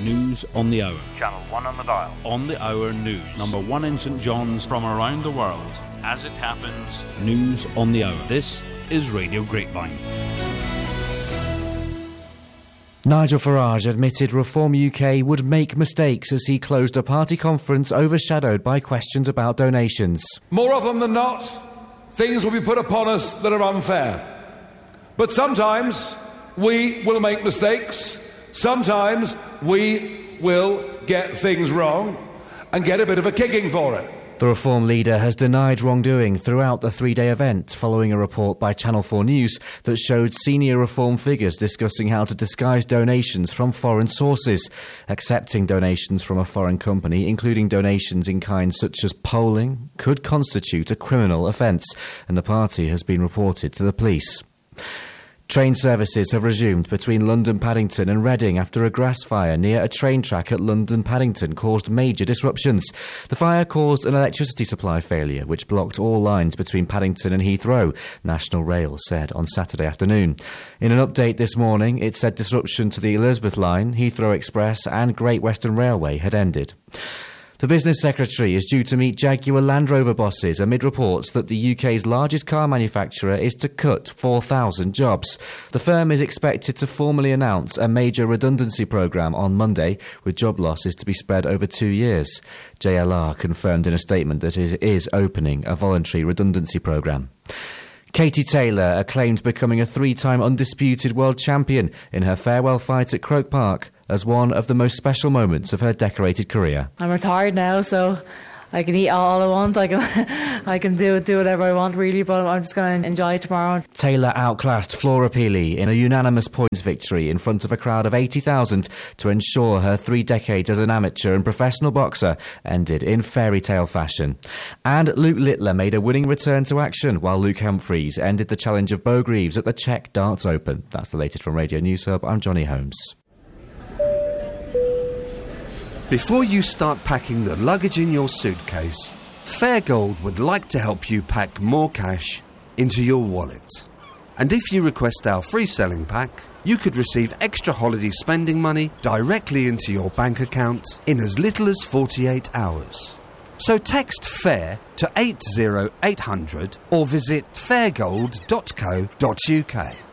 News on the hour. Channel 1 on the dial. On the hour news. Number 1 in St John's. From around the world, as it happens. News on the hour. This is Radio Grapevine. Nigel Farage admitted Reform UK would make mistakes as he closed a party conference overshadowed by questions about donations. More often than not, things will be put upon us that are unfair. But sometimes we will make mistakes. Sometimes we will get things wrong and get a bit of a kicking for it. The Reform leader has denied wrongdoing throughout the three-day event, following a report by Channel 4 News that showed senior Reform figures discussing how to disguise donations from foreign sources. Accepting donations from a foreign company, including donations in kind such as polling, could constitute a criminal offence, and the party has been reported to the police. Train services have resumed between London Paddington and Reading after a grass fire near a train track at London Paddington caused major disruptions. The fire caused an electricity supply failure which blocked all lines between Paddington and Heathrow, National Rail said on Saturday afternoon. In an update this morning, it said disruption to the Elizabeth Line, Heathrow Express and Great Western Railway had ended. The Business Secretary is due to meet Jaguar Land Rover bosses amid reports that the UK's largest car manufacturer is to cut 4,000 jobs. The firm is expected to formally announce a major redundancy programme on Monday, with job losses to be spread over 2 years. JLR confirmed in a statement that it is opening a voluntary redundancy programme. Katie Taylor acclaimed becoming a 3-time undisputed world champion in her farewell fight at Croke Park as one of the most special moments of her decorated career. I'm retired now, so I can eat all I want. I can do whatever I want, really, but I'm just going to enjoy tomorrow. Taylor outclassed Flora Peely in a unanimous points victory in front of a crowd of 80,000 to ensure her 3 decades as an amateur and professional boxer ended in fairy tale fashion. And Luke Littler made a winning return to action, while Luke Humphreys ended the challenge of Beau Greaves at the Czech Darts Open. That's the latest from Radio News Hub. I'm Johnny Holmes. Before you start packing the luggage in your suitcase, Fairgold would like to help you pack more cash into your wallet. And if you request our free selling pack, you could receive extra holiday spending money directly into your bank account in as little as 48 hours. So text FAIR to 80800 or visit fairgold.co.uk.